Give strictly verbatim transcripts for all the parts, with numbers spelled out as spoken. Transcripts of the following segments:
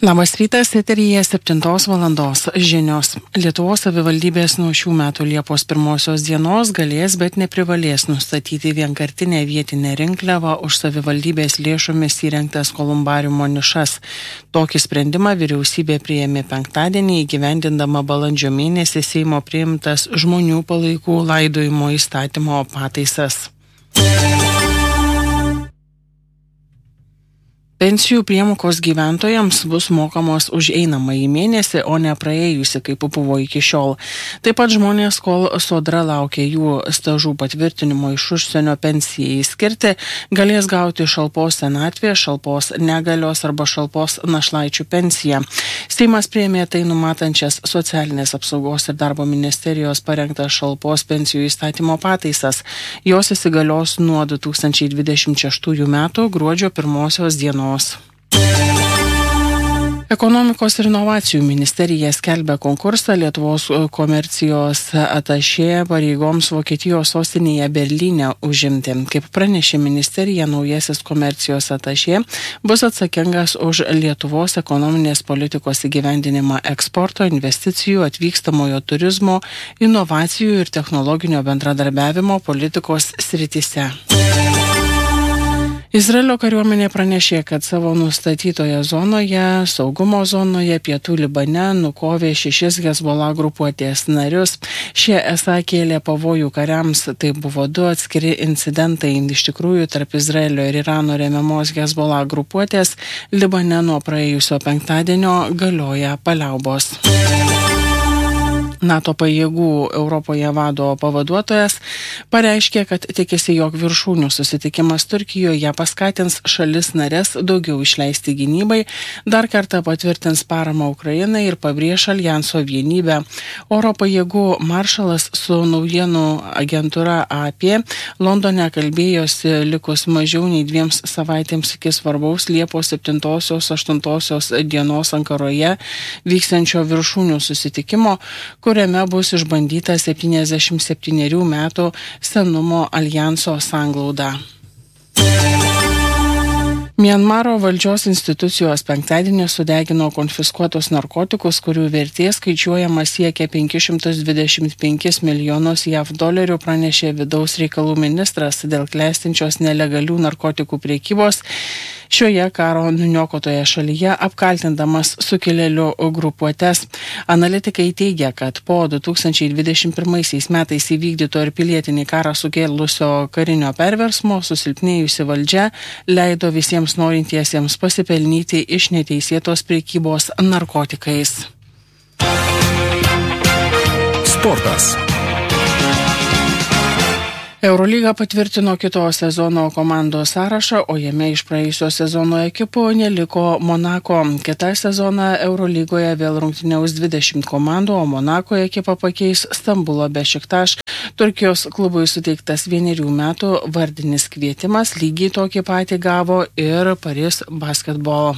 Labas rytas, eteryje septintos valandos žinios. Lietuvos savivaldybės nuo šių metų Liepos pirmosios dienos galės, bet neprivalės nustatyti vienkartinę vietinę rinkliavą už savivaldybės lėšomis įrengtas kolumbariumo nišas. Tokį sprendimą vyriausybė priėmė penktadienį, įgyvendindama balandžio mėnesį Seimo priimtas žmonių palaikų laidojimo įstatymo pataisas. Pensijų priemokos gyventojams bus mokamos už einamąjį mėnesį, o ne praėjusi, kaip buvo iki šiol. Taip pat žmonės, kol Sodra laukia jų stažų patvirtinimo iš užsienio pensijai skirti, galės gauti šalpos senatvės, šalpos negalios arba šalpos našlaičių pensiją. Seimas priėmė tai numatančias Socialinės apsaugos ir darbo ministerijos parengtas šalpos pensijų įstatymo pataisas. Jos įsigalios nuo du tūkstančiai dvidešimt šeštųjų metų gruodžio pirmosios dienos. Ekonomikos ir inovacijų ministerija skelbia konkursą Lietuvos komercijos atašė pareigoms Vokietijos sostinėje Berlyne užimti. Kaip pranešė ministerija, naujasis komercijos atašė bus atsakingas už Lietuvos ekonominės politikos įgyvendinimą eksporto, investicijų, atvykstamojo turizmo, inovacijų ir technologinio bendradarbiavimo politikos srityse. Izraelio kariuomenė pranešė, kad savo nustatytoje zonoje, saugumo zonoje, pietų Libane nukovė šešis Hezbollah grupuotės narius. Šie esą kėlė pavojų kariams. Tai buvo du atskiri incidentai. Iš tikrųjų, tarp Izraelio ir Irano remiamos Hezbollah grupuotės Libane nuo praėjusio penktadienio galioja paliaubos. NATO pajėgų Europoje vado pavaduotojas pareiškė, kad tikisi, jog viršūnių susitikimas Turkijoje paskatins šalis narės daugiau išleisti gynybai, dar kartą patvirtins paramą Ukrainai ir pabrėš aljanso vienybę. Oro pajėgų maršalas su naujienų agentūra A P Londone kalbėjosi likus mažiau nei dviems savaitėms iki svarbaus Liepos septintosios aštuntosios dienos Ankaroje vyksiančio viršūnių susitikimo, kuriame bus išbandyta septyniasdešimt septynerių metų senumo aljanso sanglauda. Mianmaro valdžios institucijos penktadienį sudegino konfiskuotus narkotikus, kurių vertė skaičiuojama siekia penkis šimtus dvidešimt penkis milijonus JAV dolerių, pranešė vidaus reikalų ministras dėl klestinčios nelegalių narkotikų priekybos šioje karo nuniokotoje šalyje, apkaltindamas sukilėlių grupuotės. Analitikai teigia, kad po du tūkstančiai dvidešimt pirmaisiais metais įvykdyto ir pilietinį karą sukėlusio karinio perversmo susilpnėjusi valdžia leido visiems norintiesiems pasipelnyti iš neteisėtos prekybos narkotikais. Sportas. Eurolyga patvirtino kito sezono komandos sąrašą, o jame iš praėjusio sezono ekipų neliko Monako. Kitą sezoną Eurolygoje vėl rungtyniaus dvidešimt komandų, o Monako ekipą pakeis Stambulo Bešiktaš. Turkijos klubui suteiktas vienerių metų vardinis kvietimas, lygiai tokį patį gavo ir Paris Basketball.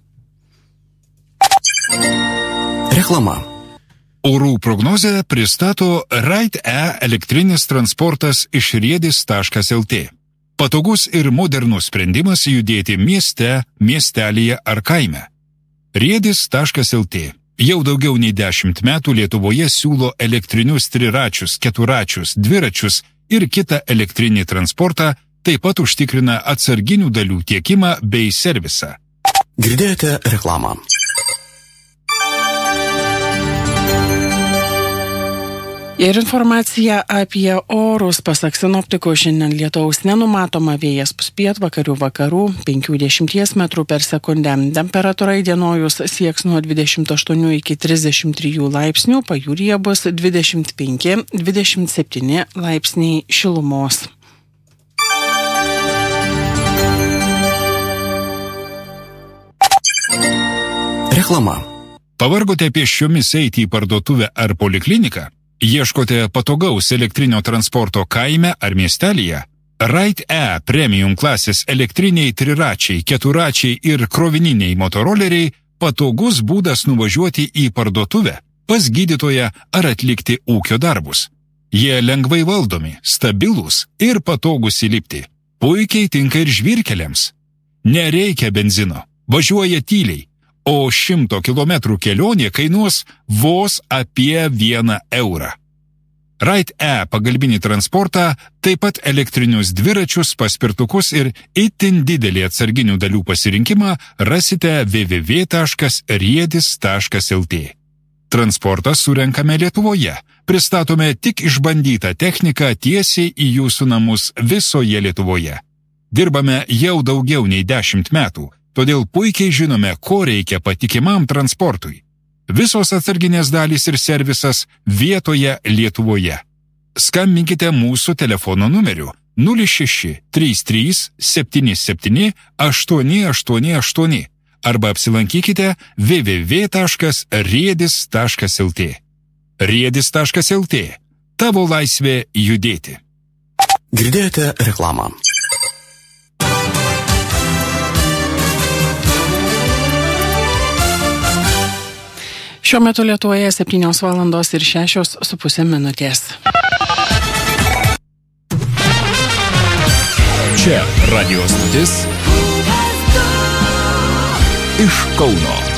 Reklama. Orų prognozę pristato Ride-E elektrinis transportas iš riedis taškas el tė. Patogus ir modernus sprendimas judėti mieste, miestelyje ar kaime. riedis taškas el tė jau daugiau nei dešimt metų Lietuvoje siūlo elektrinius triračius, keturačius, dviračius ir kitą elektrinį transportą, taip pat užtikrina atsarginių dalių tiekimą bei servisą. Girdėjote reklamą. Ir informacija apie orus. Pasak sinoptikų, šiandien lietaus nenumatoma, vėjas bus pietvakarių vakarų penkių dešimties metrų per sekundę. Temperatūra įdienojus sieks nuo dvidešimt aštuonių iki trisdešimt trijų laipsnių, pajūryje bus dvidešimt penki dvidešimt septyni laipsniai šilumos. Reklama. Pavargote pėsčiomis eiti į parduotuvę ar polikliniką? Ieškote patogaus elektrinio transporto kaime ar miestelyje? Ride-E premium klasės elektriniai triračiai, keturačiai ir krovininiai motoroleriai patogus būdas nuvažiuoti į parduotuvę, pas gydytoją ar atlikti ūkio darbus. Jie lengvai valdomi, stabilūs ir patogus įlipti. Puikiai tinka ir žvyrkeliams. Nereikia benzino, važiuoja tyliai, o šimto kilometrų kelionė kainuos vos apie vieną eurą. Ride-E pagalbinį transportą, taip pat elektrinius dviračius, paspirtukus ir itin didelį atsarginių dalių pasirinkimą rasite w w w taškas riedis taškas l t. Transportą surenkame Lietuvoje. Pristatome tik išbandytą techniką tiesiai į jūsų namus visoje Lietuvoje. Dirbame jau daugiau nei dešimt metų, todėl puikiai žinome, ko reikia patikimam transportui. Visos atsarginės dalys ir servisas vietoje Lietuvoje. Skambinkite mūsų telefono numeriu nulis šeši trys trys septyni septyni aštuoni aštuoni aštuoni arba apsilankykite w w w taškas riedis taškas l t. riedis taškas l t. Tavo laisvė judėti. Girdėjote reklamą. Šiuo metu Lietuvoje septynios valandos ir šešios su pusė minutės. Čia radio stotis iš Kauno.